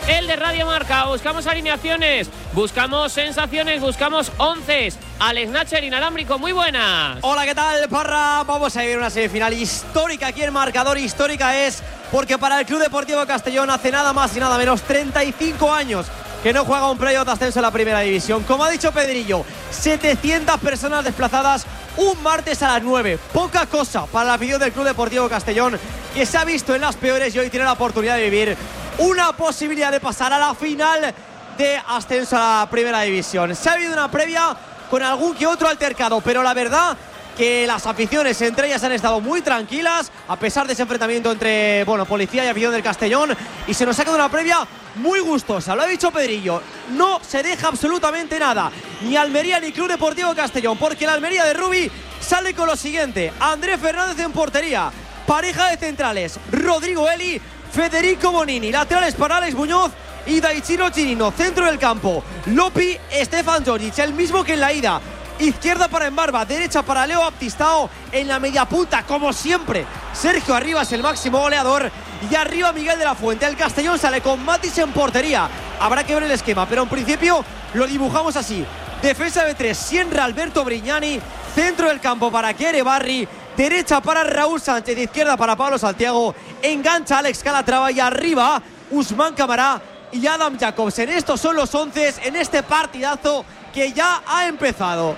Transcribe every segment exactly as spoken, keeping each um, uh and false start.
el de Radio Marca. Buscamos alineaciones, buscamos sensaciones, buscamos onces. Alex Nacher, inalámbrico, muy buenas. Hola, ¿qué tal, Parra? Vamos a vivir una semifinal histórica aquí en Marcador. Histórica es porque para el Club Deportivo Castellón hace nada más y nada menos treinta y cinco años que no juega un playoff de ascenso en la primera división. Como ha dicho Pedrillo, setecientas personas desplazadas un martes a las nueve. Poca cosa para la afición del Club Deportivo Castellón, que se ha visto en las peores y hoy tiene la oportunidad de vivir una posibilidad de pasar a la final de ascenso a la primera división. Se ha habido una previa con algún que otro altercado, pero la verdad que las aficiones entre ellas han estado muy tranquilas a pesar de ese enfrentamiento entre, bueno, policía y afición del Castellón, y se nos ha quedado una previa muy gustosa. Lo ha dicho Pedrillo, no se deja absolutamente nada, ni Almería ni Club Deportivo Castellón, porque la Almería de Rubi sale con lo siguiente: Andrés Fernández en portería, pareja de centrales Rodrigo Eli, Federico Bonini, laterales para Alex Muñoz y Daichiro Chirino, centro del campo Lopi, Stefan Joric, el mismo que en la ida. Izquierda para Embarba, derecha para Leo Baptistao, en la media punta, como siempre, Sergio Arribas, el máximo goleador, y arriba Miguel de la Fuente. El Castellón sale con Matis en portería. Habrá que ver el esquema, pero en principio lo dibujamos así: defensa de tres, Sienra, Alberto Brignani, centro del campo para Kere Barri, derecha para Raúl Sánchez, izquierda para Pablo Santiago, engancha Alex Calatrava y arriba Usman Camará y Adam Jacobsen. Estos son los once en este partidazo que ya ha empezado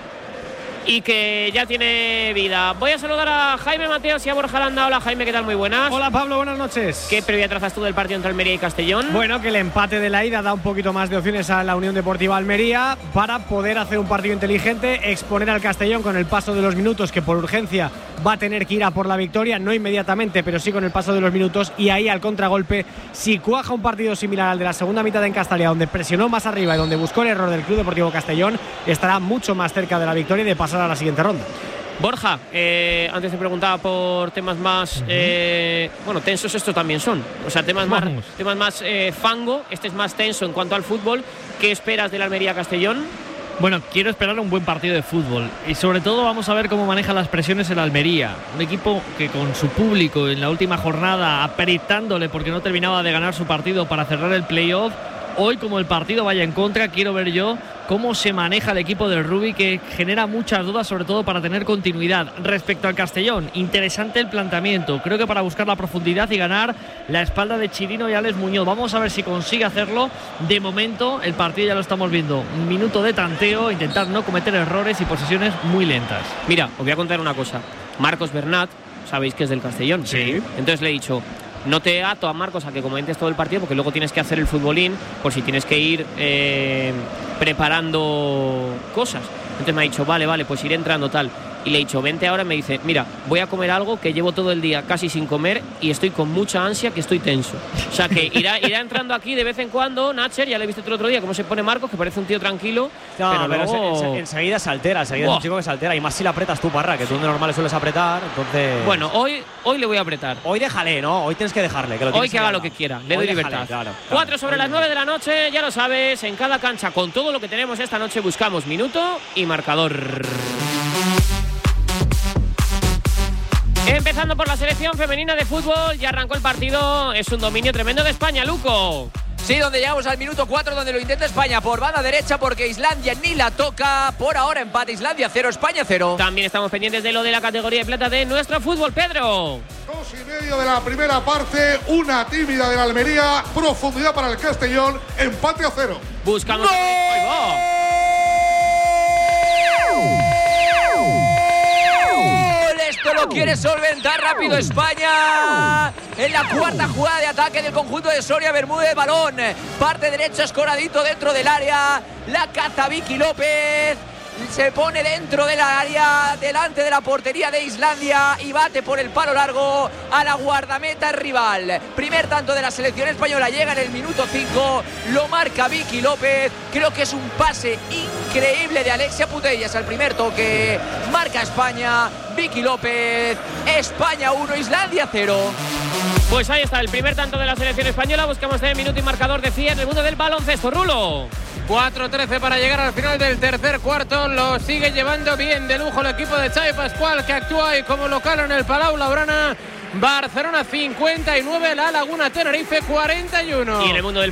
y que ya tiene vida. Voy a saludar a Jaime Mateos y a Borja Landa. Hola, Jaime, ¿qué tal? Muy buenas. Hola, Pablo, buenas noches. ¿Qué previa trazas tú del partido entre Almería y Castellón? Bueno, que el empate de la ida da un poquito más de opciones a la Unión Deportiva Almería para poder hacer un partido inteligente, exponer al Castellón con el paso de los minutos, que por urgencia va a tener que ir a por la victoria, no inmediatamente, pero sí con el paso de los minutos, y ahí al contragolpe, si cuaja un partido similar al de la segunda mitad en Castalia, donde presionó más arriba y donde buscó el error del Club Deportivo Castellón, estará mucho más cerca de la victoria y de pasar a la siguiente ronda. Borja, eh, antes te preguntaba por temas más uh-huh. eh, bueno, tensos estos también son, o sea, temas Vamos. más, temas más eh, fango. Este es más tenso en cuanto al fútbol. ¿Qué esperas del Almería Castellón? Bueno, quiero esperar un buen partido de fútbol y sobre todo vamos a ver cómo maneja las presiones el Almería, un equipo que con su público en la última jornada apretándole porque no terminaba de ganar su partido para cerrar el playoff. Hoy, como el partido vaya en contra, quiero ver yo cómo se maneja el equipo del Rubi, que genera muchas dudas, sobre todo para tener continuidad. Respecto al Castellón, interesante el planteamiento. Creo que para buscar la profundidad y ganar la espalda de Chirino y Alex Muñoz. Vamos a ver si consigue hacerlo. De momento, el partido ya lo estamos viendo. Un minuto de tanteo, intentar no cometer errores y posesiones muy lentas. Mira, os voy a contar una cosa. Marcos Bernat, sabéis que es del Castellón. Sí. Entonces le he dicho: no te ato a Marcos a que comentes todo el partido, porque luego tienes que hacer el futbolín por si tienes que ir eh, preparando cosas. Entonces me ha dicho, vale, vale, pues iré entrando tal. Y le he dicho, vente ahora. Me dice, mira, voy a comer algo que llevo todo el día casi sin comer y estoy con mucha ansia, que estoy tenso. O sea que irá, irá entrando aquí de vez en cuando. Nacher, ya le he visto el otro día cómo se pone Marcos, que parece un tío tranquilo. No, pero, pero luego... en, en, enseguida se altera, enseguida Buah. es un chico que se altera, y más si le apretas tú, Parra, que tú de normal le sueles apretar, entonces... Bueno, hoy, hoy le voy a apretar. Hoy déjale, ¿no? Hoy tienes que dejarle. Que lo Hoy que haga lo que quiera, le doy libertad. Déjale, claro, claro. Cuatro sobre las nueve de la noche, ya lo sabes, en cada cancha, con todo lo que tenemos esta noche, buscamos minuto y marcador. Empezando por la selección femenina de fútbol, ya arrancó el partido, es un dominio tremendo de España, Luco. Sí, donde llegamos al minuto cuatro, donde lo intenta España por banda derecha, porque Islandia ni la toca. Por ahora empate Islandia cero, España cero. También estamos pendientes de lo de la categoría de plata de nuestro fútbol, Pedro. Dos y medio de la primera parte, una tímida de la Almería, profundidad para el Castellón, empate a cero. Buscamos... ¡Gol! ¡Ahí va! Esto lo quiere solventar rápido España. En la cuarta jugada de ataque del conjunto de Soria Bermúdez, balón parte derecha, escoradito dentro del área, la caza Vicky López, se pone dentro del área, delante de la portería de Islandia y bate por el palo largo a la guardameta rival. Primer tanto de la selección española, llega en el minuto cinco, lo marca Vicky López. Creo que es un pase increíble de Alexia Putellas al primer toque. Marca España, Vicky López. España uno, Islandia cero. Pues ahí está el primer tanto de la selección española. Buscamos el minuto y marcador de cien en el mundo del baloncesto. Rulo. cuatro trece para llegar al final del tercer cuarto. Lo sigue llevando bien de lujo el equipo de Xavi Pascual, que actúa ahí como local en el Palau Blaugrana. Barcelona cincuenta y nueve, La Laguna Tenerife cuarenta y uno. Y en el mundo del